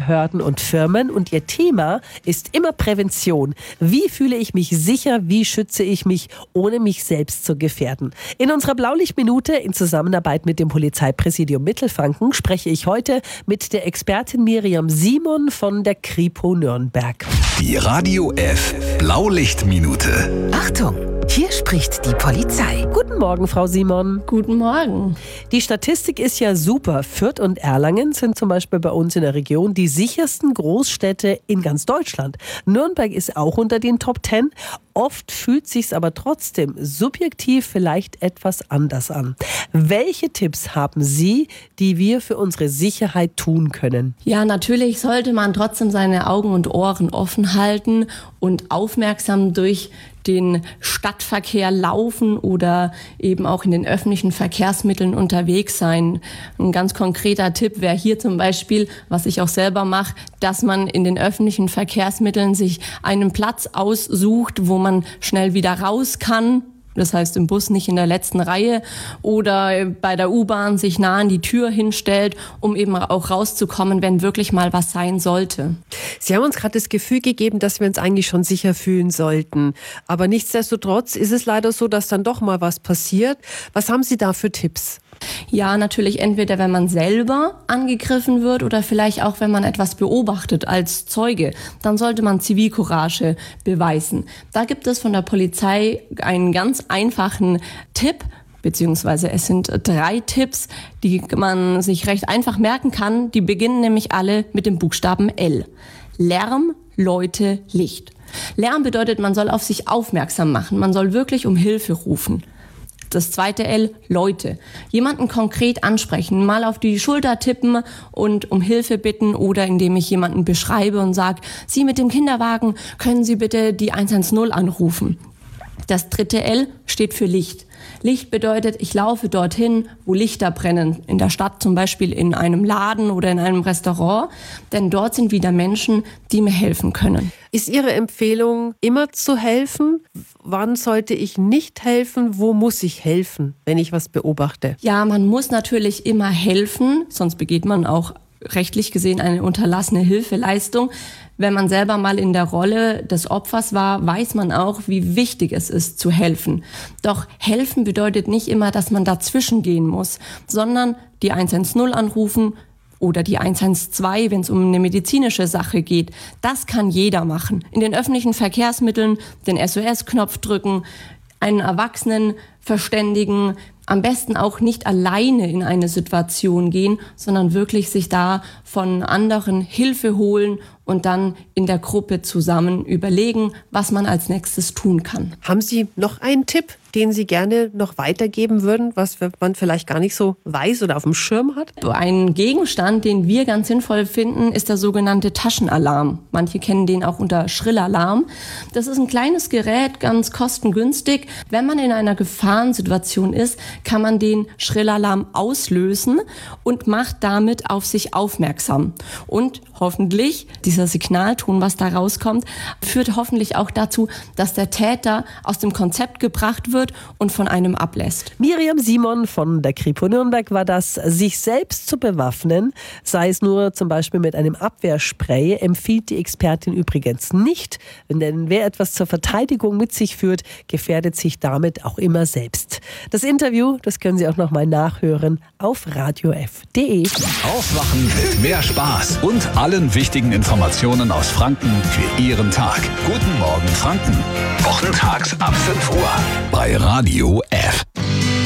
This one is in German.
Behörden und Firmen und ihr Thema ist immer Prävention. Wie fühle ich mich sicher, wie schütze ich mich, ohne mich selbst zu gefährden? In unserer Blaulichtminute in Zusammenarbeit mit dem Polizeipräsidium Mittelfranken spreche ich heute mit der Expertin Miriam Simon von der Kripo Nürnberg. Die Radio F Blaulichtminute. Achtung! Hier spricht die Polizei. Guten Morgen, Frau Simon. Guten Morgen. Die Statistik ist ja super. Fürth und Erlangen sind zum Beispiel bei uns in der Region die sichersten Großstädte in ganz Deutschland. Nürnberg ist auch unter den Top 10. Oft fühlt sich's aber trotzdem subjektiv vielleicht etwas anders an. Welche Tipps haben Sie, die wir für unsere Sicherheit tun können? Ja, natürlich sollte man trotzdem seine Augen und Ohren offen halten und aufmerksam durch den Stadtverkehr laufen oder eben auch in den öffentlichen Verkehrsmitteln unterwegs sein. Ein ganz konkreter Tipp wäre hier zum Beispiel, was ich auch selber mache, dass man in den öffentlichen Verkehrsmitteln sich einen Platz aussucht, wo man schnell wieder raus kann. Das heißt, im Bus nicht in der letzten Reihe oder bei der U-Bahn sich nah an die Tür hinstellt, um eben auch rauszukommen, wenn wirklich mal was sein sollte. Sie haben uns gerade das Gefühl gegeben, dass wir uns eigentlich schon sicher fühlen sollten. Aber nichtsdestotrotz ist es leider so, dass dann doch mal was passiert. Was haben Sie da für Tipps? Ja, natürlich entweder, wenn man selber angegriffen wird oder vielleicht auch, wenn man etwas beobachtet als Zeuge. Dann sollte man Zivilcourage beweisen. Da gibt es von der Polizei einen ganz einfachen Tipp, beziehungsweise es sind 3 Tipps, die man sich recht einfach merken kann. Die beginnen nämlich alle mit dem Buchstaben L. Lärm, Leute, Licht. Lärm bedeutet, man soll auf sich aufmerksam machen. Man soll wirklich um Hilfe rufen. Das zweite L, Leute. Jemanden konkret ansprechen, mal auf die Schulter tippen und um Hilfe bitten oder indem ich jemanden beschreibe und sage, Sie mit dem Kinderwagen, können Sie bitte die 110 anrufen. Das dritte L steht für Licht. Licht bedeutet, ich laufe dorthin, wo Lichter brennen. In der Stadt zum Beispiel in einem Laden oder in einem Restaurant. Denn dort sind wieder Menschen, die mir helfen können. Ist Ihre Empfehlung, immer zu helfen? Wann sollte ich nicht helfen? Wo muss ich helfen, wenn ich was beobachte? Ja, man muss natürlich immer helfen, sonst begeht man auch rechtlich gesehen eine unterlassene Hilfeleistung. Wenn man selber mal in der Rolle des Opfers war, weiß man auch, wie wichtig es ist, zu helfen. Doch helfen bedeutet nicht immer, dass man dazwischen gehen muss, sondern die 110 anrufen oder die 112, wenn es um eine medizinische Sache geht. Das kann jeder machen. In den öffentlichen Verkehrsmitteln den SOS-Knopf drücken, einen Erwachsenen verständigen, am besten auch nicht alleine in eine Situation gehen, sondern wirklich sich da von anderen Hilfe holen und dann in der Gruppe zusammen überlegen, was man als nächstes tun kann. Haben Sie noch einen Tipp, den Sie gerne noch weitergeben würden, was man vielleicht gar nicht so weiß oder auf dem Schirm hat? Ein Gegenstand, den wir ganz sinnvoll finden, ist der sogenannte Taschenalarm. Manche kennen den auch unter Schrillalarm. Das ist ein kleines Gerät, ganz kostengünstig. Wenn man in einer Gefahrensituation ist, kann man den Schrillalarm auslösen und macht damit auf sich aufmerksam. Und hoffentlich, dieser Signalton, was da rauskommt, führt hoffentlich auch dazu, dass der Täter aus dem Konzept gebracht wird und von einem ablässt. Miriam Simon von der Kripo Nürnberg war das. Sich selbst zu bewaffnen, sei es nur zum Beispiel mit einem Abwehrspray, empfiehlt die Expertin übrigens nicht. Denn wer etwas zur Verteidigung mit sich führt, gefährdet sich damit auch immer selbst. Das Interview, das können Sie auch noch mal nachhören auf radiof.de. Aufwachen mit mehr Spaß und allen wichtigen Informationen aus Franken für Ihren Tag. Guten Morgen Franken. Wochentags ab 5 Uhr bei Radio F.